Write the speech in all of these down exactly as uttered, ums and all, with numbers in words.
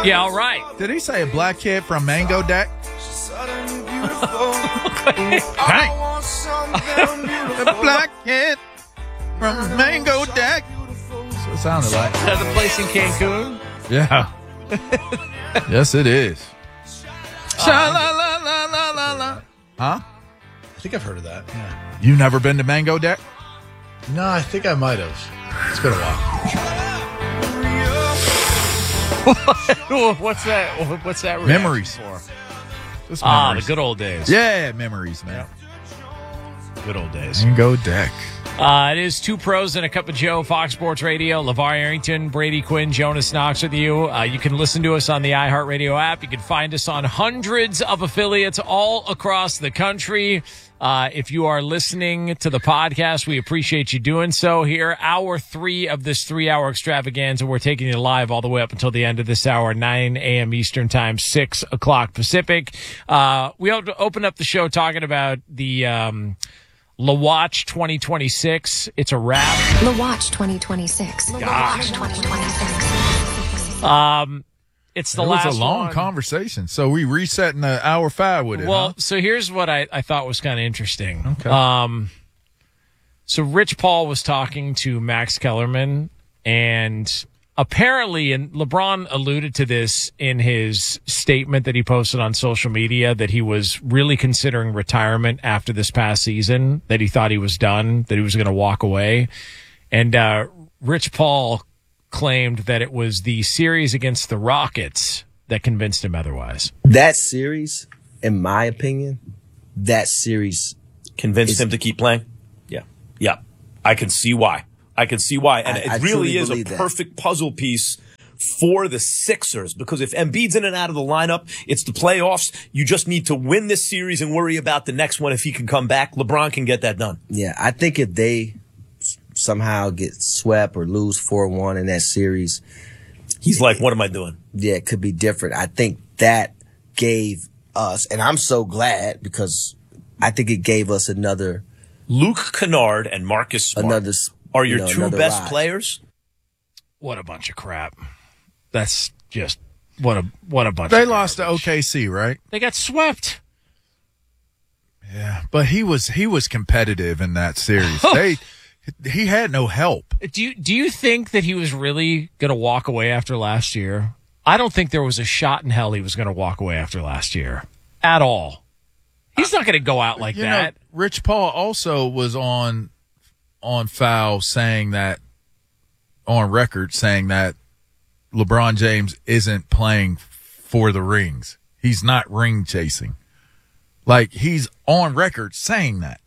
Yeah, all right. Did he say a black kid from Mango Deck? Right. A black kid from Mango Deck. That's what it sounded like. Is that the place in Cancun? Yeah. Yes, it is. Sha-la-la-la-la-la-la. Huh? I think I've heard of that. Yeah. You never been to Mango Deck? No, I think I might have. It's been a while. What's that? What's that? Memories. For? Just Ah, memories. the good old days. Yeah, memories, man. Good old days. Mango Deck. Uh, it is Two Pros and a Cup of Joe, Fox Sports Radio. LeVar Arrington, Brady Quinn, Jonas Knox with you. Uh, you can listen to us on the iHeartRadio app. You can find us on hundreds of affiliates all across the country. Uh, if you are listening to the podcast, we appreciate you doing so here. Hour three of this three-hour extravaganza. We're taking you live all the way up until the end of this hour, nine a.m. Eastern Time, six o'clock Pacific. Uh, we open up the show talking about the um, La Watch twenty twenty-six. It's a wrap. La Watch twenty twenty-six. La Watch twenty twenty-six. Um... It's the it last was a long one. conversation, so we resetting the hour five with it. Well, huh? so here's what I, I thought was kind of interesting. Okay. Um, so Rich Paul was talking to Max Kellerman, and apparently, and LeBron alluded to this in his statement that he posted on social media, that he was really considering retirement after this past season, that he thought he was done, that he was going to walk away. And uh, Rich Paul claimed that it was the series against the Rockets that convinced him otherwise. That series, in my opinion, that series convinced is, him to keep playing. Yeah, yeah, I can see why. I can see why, and I, it I really is a that. perfect puzzle piece for the Sixers, because if Embiid's in and out of the lineup, it's the playoffs. You just need to win this series and worry about the next one if he can come back. LeBron can get that done. Yeah, I think if they somehow get swept or lose four one in that series, he's like, what am I doing? Yeah, it could be different. I think that gave us, and I'm so glad, because I think it gave us another Luke Kennard and Marcus Smart another, are your you know, two best ride. players. What a bunch of crap. That's just what a what a bunch they of lost garbage. to O K C, right? They got swept. Yeah, but he was he was competitive in that series. they he had no help. Do you do you think that he was really going to walk away after last year? I don't think there was a shot in hell he was going to walk away after last year at all. He's not going to go out like you that. know, Rich Paul also was on on foul saying that on record saying that LeBron James isn't playing for the rings. He's not ring chasing. Like, he's on record saying that.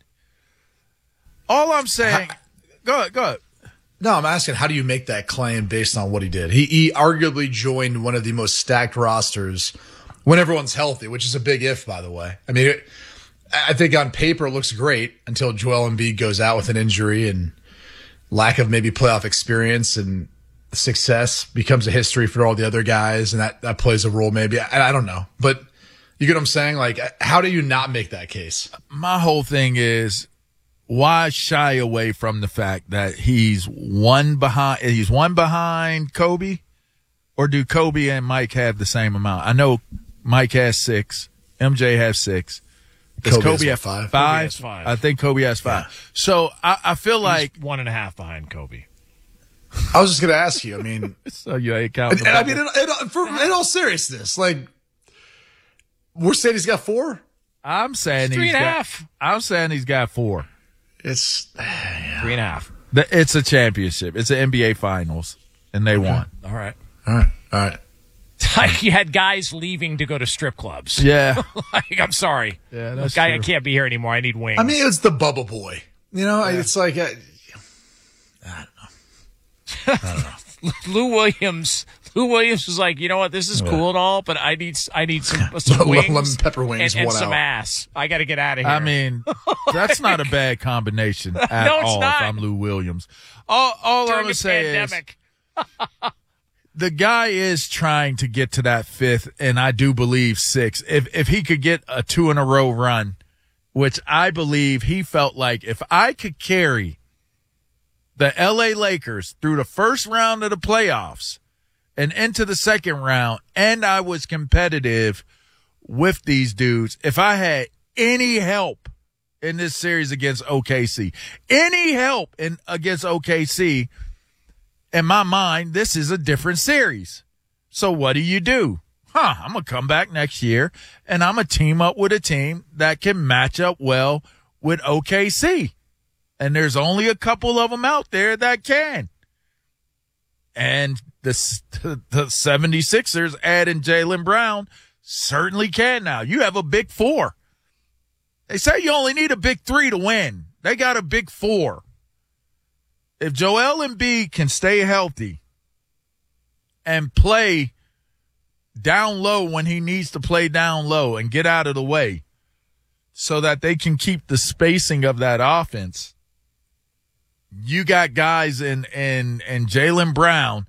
All I'm saying, go ahead, go ahead. No, I'm asking, how do you make that claim based on what he did? He, he arguably joined one of the most stacked rosters when everyone's healthy, which is a big if, by the way. I mean, it, I think on paper it looks great until Joel Embiid goes out with an injury and lack of maybe playoff experience, and success becomes a history for all the other guys, and that, that plays a role maybe. I, I don't know. But you get what I'm saying? Like, how do you not make that case? My whole thing is, why shy away from the fact that he's one behind, he's one behind Kobe, or do Kobe and Mike have the same amount? I know Mike has six, M J has six. Does Kobe, Kobe, has have five? five? Kobe has five. I think Kobe has five. Yeah. So I, I feel like He's one and a half behind Kobe. I was just going to ask you. I mean, so you ain't counting. and, and I mean, in, in, for, in all seriousness, like, we're saying he's got four. I'm saying It's three he's and a got, half. I'm saying he's got four. It's yeah. Three and a half. It's a championship. It's an N B A Finals, and they Okay. won. All right. all right, all right. You had guys leaving to go to strip clubs. Yeah. Like, I'm sorry. Yeah, that's Look, I, I true. can't be here anymore. I need wings. I mean, it's the Bubble Boy. You know, Yeah. it's like, I, I don't know. I don't know. Lou Williams. Lou Williams was like, you know what? This is cool and all, but I need I need some some wings, Lemon pepper wings, and, and one some out. ass. I got to get out of here. I mean, that's not a bad combination at No, it's all. not. If I'm Lou Williams, all all I'm during gonna the say pandemic. is the guy is trying to get to that fifth, and I do believe six. If if he could get a two in a row run, which I believe he felt like if I could carry the L A Lakers through the first round of the playoffs, and into the second round, and I was competitive with these dudes, if I had any help in this series against O K C, any help in against O K C, in my mind, this is a different series. So what do you do? Huh, I'm going to come back next year, and I'm going to team up with a team that can match up well with O K C. And there's only a couple of them out there that can. And the, the seventy-sixers adding Jaylen Brown certainly can now. You have a big four. They say you only need a big three to win. They got a big four. If Joel Embiid can stay healthy and play down low when he needs to play down low and get out of the way so that they can keep the spacing of that offense, you got guys in, in, in Jaylen Brown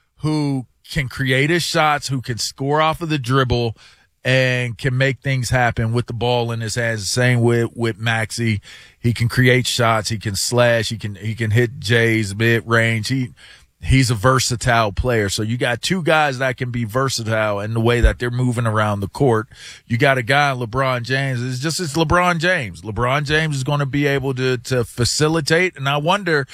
who can create his shots, who can score off of the dribble and can make things happen with the ball in his hands. Same with, with Maxey. He can create shots. He can slash. He can, he can hit J's mid range. He, he's a versatile player. So you got two guys that can be versatile in the way that they're moving around the court. You got a guy, LeBron James. It's just, it's LeBron James. LeBron James is going to be able to, to facilitate. And I wonder,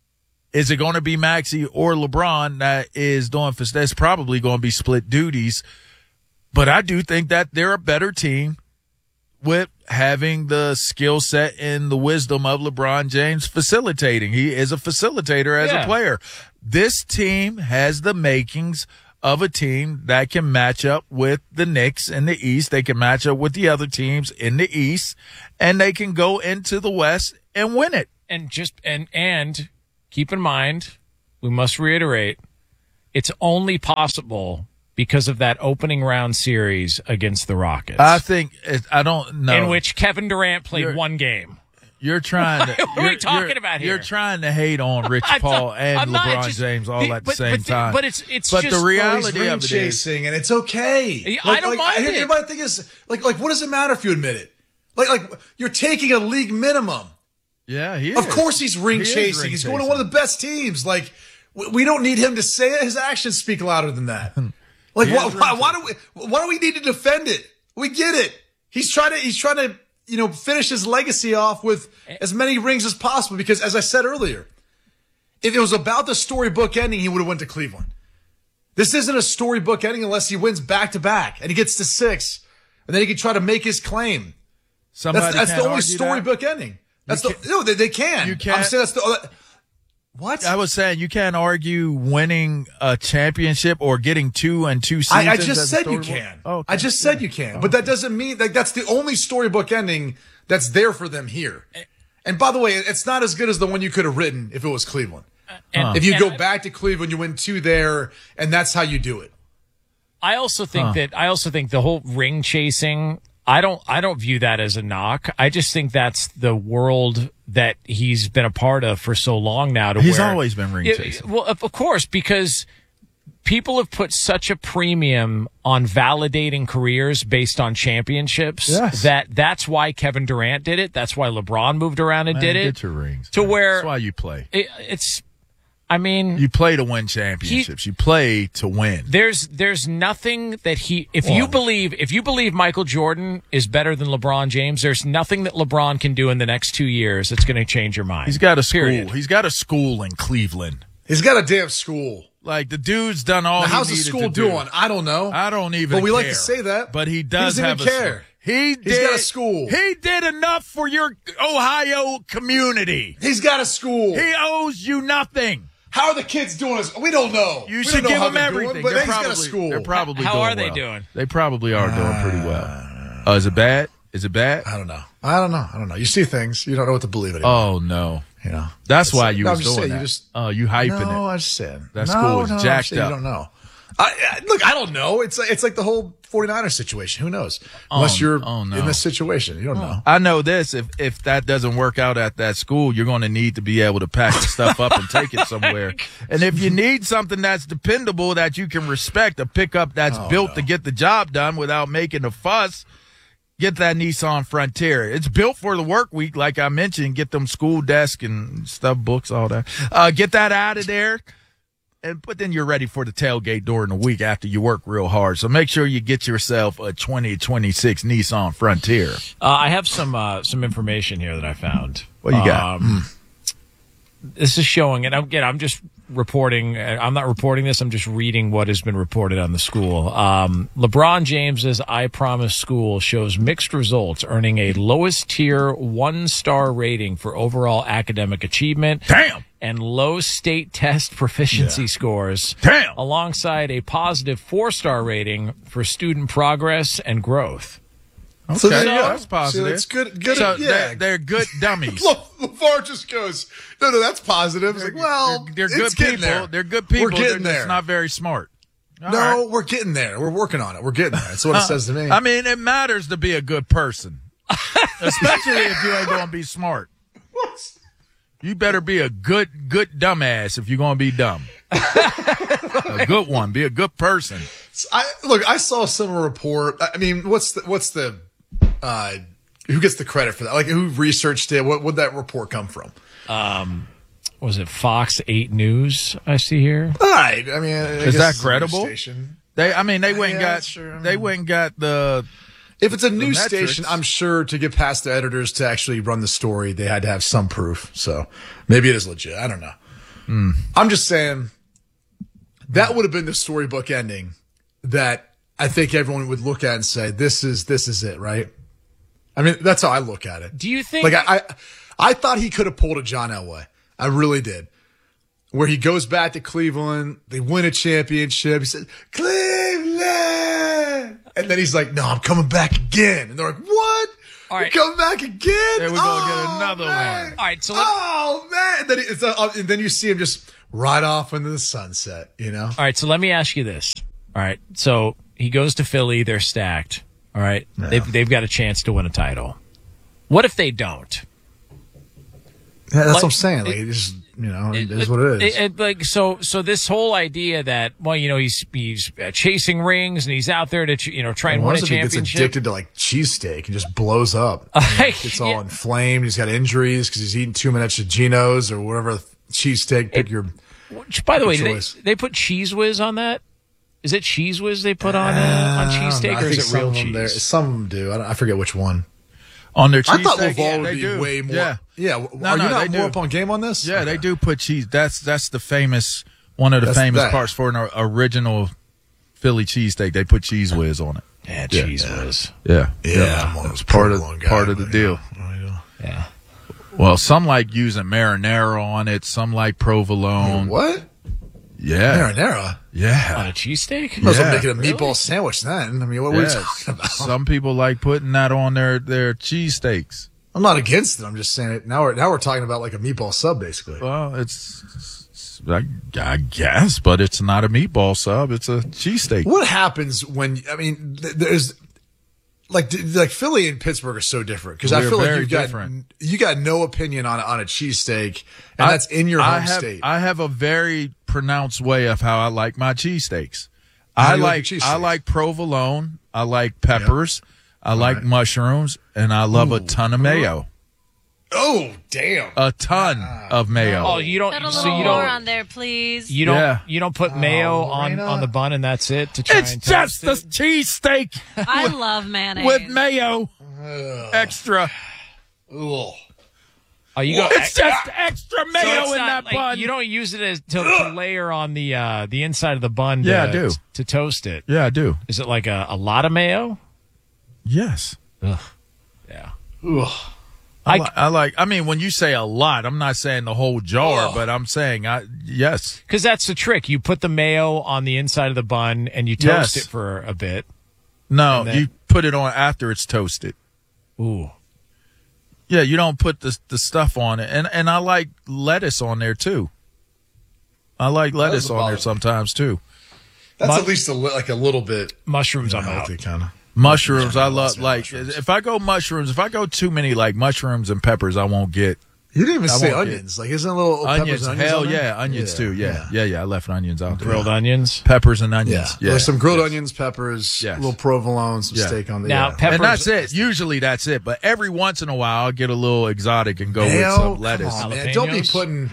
is it going to be Maxey or LeBron that is doing, that's probably going to be split duties. But I do think that they're a better team with having the skill set and the wisdom of LeBron James facilitating. He is a facilitator as Yeah. a player. This team has the makings of a team that can match up with the Knicks in the East. They can match up with the other teams in the East, and they can go into the West and win it. And just and and keep in mind, we must reiterate, it's only possible because of that opening round series against the Rockets, I think it, I don't know in which Kevin Durant played You're- one game. You're trying to. What are we you're- talking you're- about here? You're trying to hate on Rich I'm Paul not- and I'm not, LeBron just- James all the- at the but- same but the- time. but it's- it's but just- the well, he's reality ring of it is, chasing, and it's okay. I don't mind I hear it. everybody think is like, like, what does it matter if you admit it? Like, like you're taking a league minimum. yeah, he is. Of course, he's ring He is chasing. ring He's going to chasing. one of the best teams. Like, w- we don't need him to say it. His actions speak louder than that. Like, He why, is ring why, why do we? Why do we need to defend it? We get it. He's trying to. He's trying to. You know, finish his legacy off with as many rings as possible. Because, as I said earlier, if it was about the storybook ending, he would have went to Cleveland. This isn't a storybook ending unless he wins back to back and he gets to six, and then he can try to make his claim. Somebody That's, that's can't the only argue that. storybook ending. That's the no, they, they can. You can't- I'm saying that's the. Uh, what? I was saying you can't argue winning a championship or getting two and two seasons. I, I just as a said you storybook. can. Oh, okay. I just said you can, but that doesn't mean like that's the only storybook ending that's there for them here. And by the way, it's not as good as the one you could have written if it was Cleveland. And, If you and go I- back to Cleveland, you win two there, and that's how you do it. I also think that I also think the whole ring chasing, I don't I don't view that as a knock. I just think that's the world that he's been a part of for so long now. To He's where, always been ring Yeah, chasing. Well, of of course, because people have put such a premium on validating careers based on championships Yes. that that's why Kevin Durant did it. That's why LeBron moved around and Man, did it. Get your rings. to man. where That's why you play. it, it's. I mean, You play to win championships. you play to win. There's there's nothing that he if you believe if you believe Michael Jordan is better than LeBron James, there's nothing that LeBron can do in the next two years that's going to change your mind. He's got a school. Period. He's got a school in Cleveland. He's got a damn school. Like the dude's done all. Now, he how's the needed school to do. doing? I don't know. I don't even. But we like care. to say that. But he He does doesn't have even a care. He did, He's got a school. He did enough for your Ohio community. He's got a school. He owes you nothing. How are the kids doing? This? We don't know. You we should don't know give how them they're everything. Doing, but they're he's probably, got a school. They're probably How doing are they well. doing? They probably are doing pretty well. Uh, is it bad? Is it bad? I don't know. I don't know. I don't know. You see things, you don't know what to believe anymore. Oh no. You know. That's why you No, I'm was just doing saying, that. you just- Oh, you hyping no, it. I'm just saying. That no, school is no, I'm jacked saying up. You don't know. I, I, look, I don't know. It's it's like the whole 49ers situation. Who knows? Unless Oh, you're oh, no. in this situation, you don't know. I know this. If if that doesn't work out at that school, you're going to need to be able to pack the stuff up and take it somewhere. And if you need something that's dependable, that you can respect, a pickup that's Oh, built no. to get the job done without making a fuss, get that Nissan Frontier. It's built for the work week, like I mentioned. Get them school desk and stuff, books, all that. Uh, get that out of there. and but then you're ready for the tailgate during the week after you work real hard. So make sure you get yourself a twenty twenty-six Nissan Frontier. Uh, I have some uh, some information here that I found. What you got? Um, This is showing, and again, I'm just reporting. I'm not reporting this. I'm just reading what has been reported on the school. Um, LeBron James's I Promise School shows mixed results, earning a lowest tier one star rating for overall academic achievement. Damn. And low state test proficiency yeah. scores. Damn. Alongside a positive four star rating for student progress and growth. Okay, so there, yeah, that's positive. So it's good. Good. So yeah. they're, they're good dummies. LeVar just goes, no, no, that's positive. It's like, well, they're, they're it's good people. There. They're good people. We're getting they're there. Just not very smart. All no, right. we're getting there. We're working on it. We're getting there. That's what it says to me. I mean, it matters to be a good person, especially if you ain't going to be smart. What? You better be a good, good dumbass if you're going to be dumb. A good one. Be a good person. So I look. I saw a similar report. I mean, what's the what's the uh, who gets the credit for that? Like, who researched it? What would that report come from? Um, was it Fox eight News? I see here. All right. I mean, I is that it's credible? They, I mean, they went and yeah, got. sure. They went and got the. If it's a news metrics. station, I'm sure to get past the editors to actually run the story, they had to have some proof. So maybe it is legit. I don't know. Mm. I'm just saying that would have been the storybook ending that I think everyone would look at and say, "This is this is it," right? I mean, that's how I look at it. Do you think? Like I, I, I thought he could have pulled a John Elway. I really did. Where he goes back to Cleveland, they win a championship. He said, "Cleveland," and then he's like, "No, I'm coming back again." And they're like, "What? All right. You're coming back again? Then we're gonna get another man. one." All right, so let- oh man! And then, it's, uh, and then you see him just ride off into the sunset. You know. All right, so let me ask you this. All right, so he goes to Philly. They're stacked. All right, Yeah. they've they've got a chance to win a title. What if they don't? Yeah, that's Like, what I'm saying. Like, it- it just, you know, it is what it is. It- it- like so, so this whole idea that well, you know, he's he's uh, chasing rings and he's out there to ch- you know try and What win a if he gets championship. addicted to like cheesesteak and just blows up? Gets all Yeah. inflamed. He's got injuries because he's eating too much of Geno's or whatever cheesesteak. Pick your. Which, by the way, Good they, choice. they put Cheese Whiz on that. Is it Cheese Whiz they put on uh, on cheesesteak, I or think is it some real of them cheese? there- Some of them do. I, don't, I forget which one. On their I cheese thought steak, LeVar yeah, would they be do. way more. Yeah, Yeah. No, Are no, you not they more do. up on game on this? yeah, Okay. they do put cheese. That's that's the famous one of the That's famous that. parts for an original Philly cheesesteak. They put cheese whiz on it. Yeah, Cheese Whiz. Yeah, Yeah, I'm one of those part of provolone guys, part of the but, deal. you know. Yeah. Well, some like using marinara on it. Some like provolone. What? Yeah, Marinara? On yeah. a cheesesteak? I was Yeah. making a Really? meatball sandwich then. I mean, what were Yes. we talking about? Some people like putting that on their their cheesesteaks. I'm not against it. I'm just saying it. Now we're now we're talking about like a meatball sub, basically. Well, it's, it's I, I guess, but it's not a meatball sub. It's a cheesesteak. What happens when I mean, th- there's like th- like Philly and Pittsburgh are so different because I We're feel like very you've got different. you got no opinion on on a cheesesteak, and I- that's in your home I have, state. I have a very pronounced way of how I like my cheesesteaks. How I do you like like your I cheesesteaks? like provolone. I like peppers. I like right. mushrooms, and I love a ton of mayo. oh damn! A ton of mayo. Oh, you don't. Put a So little you more don't. on there, please. You don't. Yeah. You don't put mayo on Lorena. on the bun, and that's it to try it's and just toast a it? cheesesteak I love mayonnaise. with mayo extra. Ugh. Oh, you go. It's just extra so mayo it's in not that like- bun. You don't use it as to, to layer on the uh, the inside of the bun. To, Yeah, I do. to toast it. Yeah, I do. Is it like a, a lot of mayo? Yes. Yeah. Ugh. I, I- li- I like. I mean, when you say a lot, I'm not saying the whole jar, Oh. but I'm saying I yes. Because that's the trick. You put the mayo on the inside of the bun and you toast Yes. it for a bit. No, And then- you put it on after it's toasted. Ooh. Yeah, you don't put the the stuff on it, and and I like lettuce on there too. I like lettuce doesn't on there bother me. sometimes too. That's Mu- at least a li- like a little bit Mushrooms, I'm out. healthy, kind of. Mushrooms, I love. Let's do Like mushrooms. if I go mushrooms, if I go too many like mushrooms and peppers, I won't get You didn't even I say won't get- onions. Like, isn't a little onions. peppers and onions Hell on there? yeah, onions too. Yeah, yeah, yeah. I left onions out there. Grilled onions. Peppers and Yeah. onions. Yeah, There's some grilled yes. onions, peppers, Yes. a little provolone, some Yeah. steak on the Now, yeah. peppers. And that's it. Usually that's it. But every once in a while, I'll get a little exotic and go Mayo? with some lettuce. Come on, man. Don't be Jalapenos? putting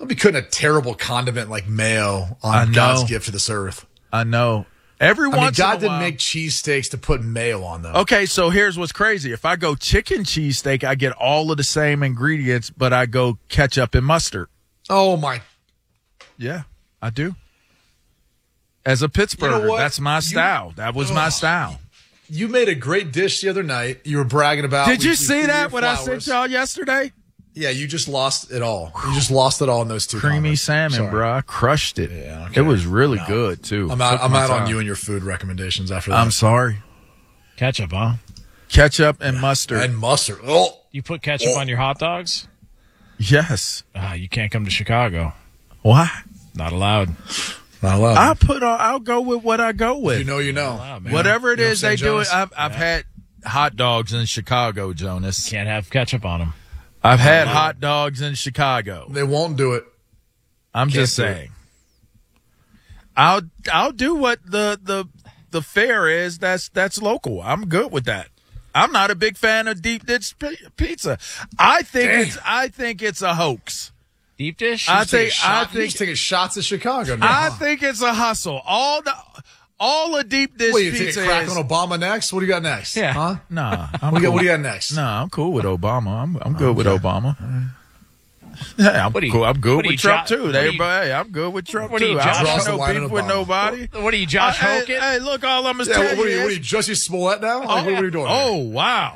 Don't be putting a terrible condiment like mayo I on know. God's gift to this earth. I know. Every I mean, once God in a didn't while. make cheesesteaks to put mayo on them. Okay, so here's what's crazy. If I go chicken cheesesteak, I get all of the same ingredients, but I go ketchup and mustard. Oh, my. Yeah, I do. As a Pittsburgher, You know what? that's my You- style. That was my Ugh. style. You made a great dish the other night. You were bragging about. Did we- you we see threw that your what I flowers. sent y'all yesterday? Yeah, you just lost it all. You just lost it all in those two. Creamy comments. salmon, Sorry. bro. I crushed it. Yeah, okay. It was really No. good, too. I'm out. Took I'm my out on time. you and your food recommendations after that. I'm sorry. Ketchup, huh? Ketchup and mustard. And mustard. Oh, You put ketchup Oh. on your hot dogs? Yes. Ah, you can't come to Chicago. Why? Not allowed. not allowed. I'll put on, I'll go with what I go with. you know, you know. allowed, man. Whatever it You know is what I'm they saying, do it. Jonas? I've, I've had hot dogs in Chicago, Jonas. Can't have ketchup on them. I've had hot dogs in Chicago. They won't do it. I'm Can't just do it. saying. I'll I'll do what the the the fare is. That's that's local. I'm good with that. I'm not a big fan of deep dish pi- pizza. I think Damn. it's I think it's a hoax. Deep dish? I He's taking think shot- I he's think taking shots at Chicago now. I huh? think it's a hustle. All the all the deep dish What, you take pizza a crack is. on Obama next? What do you got next? Yeah. Huh? Nah, I'm What do you got, cool. what do you got next? Nah, I'm cool with Obama. I'm I'm good with Obama. Yeah, I'm What do you- cool. I'm good what do with you Trump jo- too. what They, do you- hey, I'm good with Trump what do too. you, I Josh don't Draws want the no line beef on with Obama. nobody. What are you, Josh Uh, hey, Hogan? Hey, look, all I'm gonna Yeah, tell what, you are you, is, what are you, Jussie Smollett now? Like, what are you doing? oh here? wow,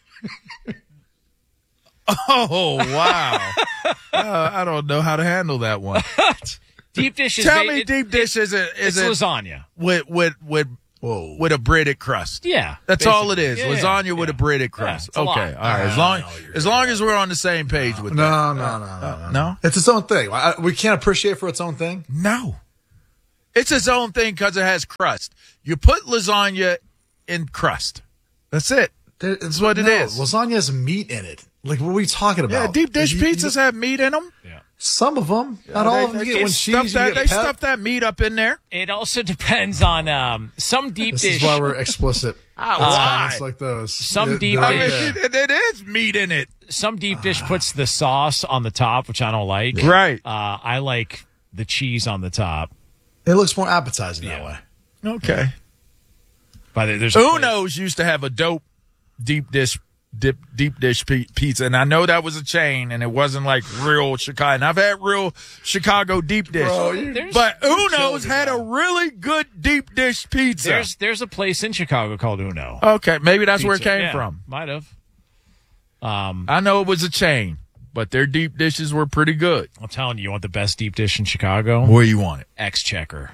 oh wow. uh, I don't know how to handle that one. Deep dish is Tell ba- me, it- deep dish is it It's is it lasagna. with with with Whoa. with a breaded crust? Yeah. That's all it is. basically. Yeah, Lasagna yeah, with yeah. a breaded Yeah, crust. it's a lot. Okay, all right. As I long know you're as long as we're on the same page with that. No, no, no, no, no. No, It's its own thing. I, we can't appreciate it for its own thing. no. It's its own thing because it has crust. You put lasagna in crust. That's it. There- That's what it no, is. Lasagna has meat in it. Like, what are we talking about? Yeah, deep dish You- you- pizzas have meat in them. Some of them. Not all of them. You get one stuff cheese. You that, get they pep. stuff that meat up in there. It also depends on um, some deep This dish. is why we're explicit. Ah, It's why? comments like those. Some They're- deep they're I right mean, there. it, it is meat in it. Some deep dish puts the sauce on the top, which I don't like. Right. Uh, I like the cheese on the top. It looks more appetizing that Yeah. way. Okay. But there's a place- Uno's used to have a dope deep dish dip, deep dish pi- pizza, and I know that was a chain, and it wasn't like real Chicago. And I've had real Chicago deep dish, Bro, you- There's- but killing Uno's me had now. a really good deep dish pizza. There's there's a place in Chicago called Uno. okay, maybe that's where it Pizza. came Yeah, from. Might have. Um, I know it was a chain, but their deep dishes were pretty good. I'm telling you, you want the best deep dish in Chicago? Where you want it? Exchequer.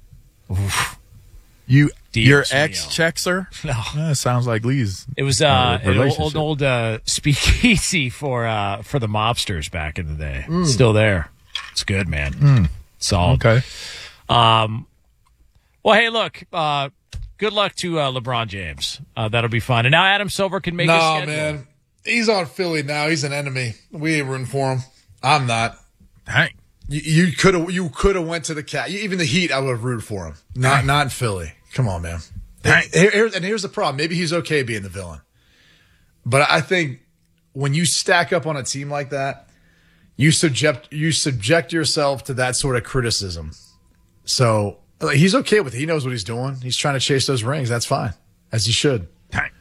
You Dios your mío. ex checks her? No. That sounds like Lee's. It was uh, an old, relationship. old, old uh, speakeasy for uh, for the mobsters back in the day. Mm. Still there. It's good, man. Solid. Okay. Um, well, hey, look. Uh, good luck to uh, LeBron James. Uh, that'll be fun. And now Adam Silver can make a No, schedule. man. He's on Philly now. He's an enemy. We ain't rooting for him. I'm not. Dang. You- You could have. You could have went to the cat. Even the Heat, I would have rooted for him. Not not in Philly. Come on, man. Dang. Here- here- and here's the problem. Maybe he's okay being the villain, but I think when you stack up on a team like that, you subject you subject yourself to that sort of criticism. So like, he's okay with it. He knows what he's doing. He's trying to chase those rings. That's fine, as he should. Dang.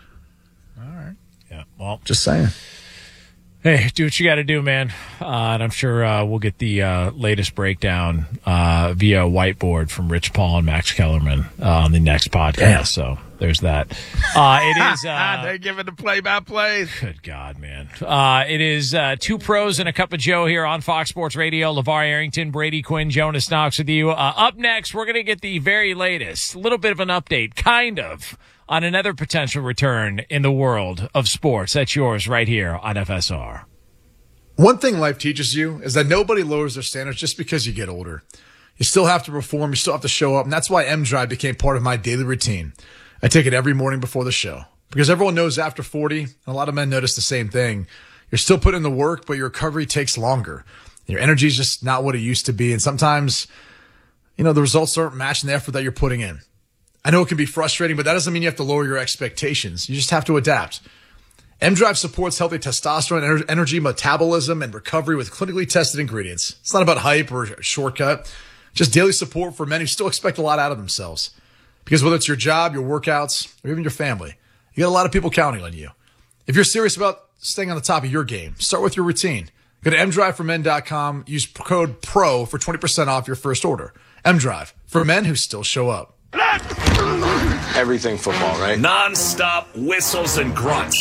Yeah. Well, Just saying. hey, do what you got to do, man. Uh, and I'm sure uh, we'll get the uh, latest breakdown uh, via whiteboard from Rich Paul and Max Kellerman uh, on the next podcast. Damn. So there's that. Uh, it is. Uh, They're giving the play by plays. Good God, man. Uh, it is uh, two pros and a cup of Joe here on Fox Sports Radio. LeVar Arrington, Brady Quinn, Jonas Knox with you. Uh, up next, we're going to get the very latest, a little bit of an update, kind of, on another potential return in the world of sports. That's yours right here on F S R. One thing life teaches you is that nobody lowers their standards just because you get older. You still have to perform. You still have to show up. And that's why M Drive became part of my daily routine. I take it every morning before the show because everyone knows after forty, and a lot of men notice the same thing. You're still putting in the work, but your recovery takes longer. Your energy is just not what it used to be. And sometimes, you know, the results aren't matching the effort that you're putting in. I know it can be frustrating, but that doesn't mean you have to lower your expectations. You just have to adapt. M-Drive supports healthy testosterone, ener- energy, metabolism, and recovery with clinically tested ingredients. It's not about hype or a shortcut, just daily support for men who still expect a lot out of themselves. Because whether it's your job, your workouts, or even your family, you got a lot of people counting on you. If you're serious about staying on the top of your game, start with your routine. Go to m drive for men dot com. Use code PRO for twenty percent off your first order. M-Drive, for men who still show up. Everything football, right? Non-stop whistles and grunts.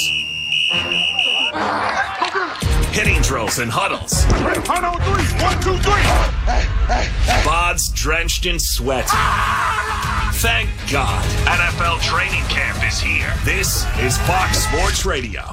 Hitting drills and huddles. One, two, three. Bods drenched in sweat. Thank God. N F L training camp is here. This is Fox Sports Radio.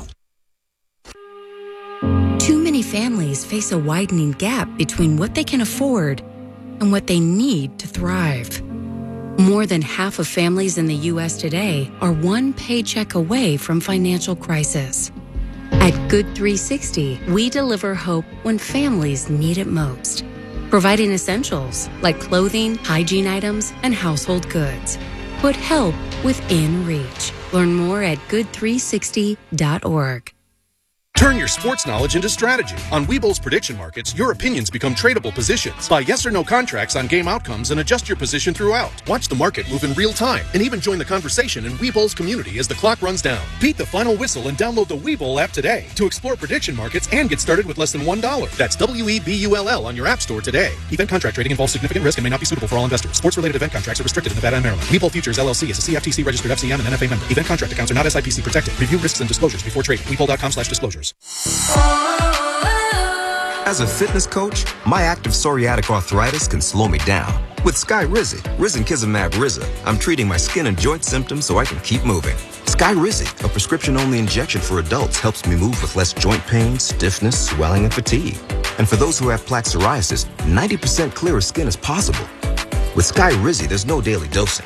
Too many families face a widening gap between what they can afford and what they need to thrive. More than half of families in the U S today are one paycheck away from financial crisis. At Good three sixty, we deliver hope when families need it most, providing essentials like clothing, hygiene items, and household goods. Put help within reach. Learn more at good three sixty dot org. Turn your sports knowledge into strategy. On Webull's prediction markets, your opinions become tradable positions. Buy yes or no contracts on game outcomes and adjust your position throughout. Watch the market move in real time and even join the conversation in Webull's community as the clock runs down. Beat the final whistle and download the Webull app today to explore prediction markets and get started with less than one dollar. That's W E B U L L on your app store today. Event contract trading involves significant risk and may not be suitable for all investors. Sports-related event contracts are restricted in Nevada and Maryland. Webull Futures L L C is a C F T C-registered F C M and N F A member. Event contract accounts are not S I P C protected. Review risks and disclosures before trading. Webull.com slash disclosures. As a fitness coach, my active psoriatic arthritis can slow me down. With Skyrizi, risankizumab Riza, I'm treating my skin and joint symptoms so I can keep moving. Skyrizi, a prescription-only injection for adults, helps me move with less joint pain, stiffness, swelling, and fatigue. And for those who have plaque psoriasis, ninety percent clearer skin is possible. With Skyrizi, there's no daily dosing.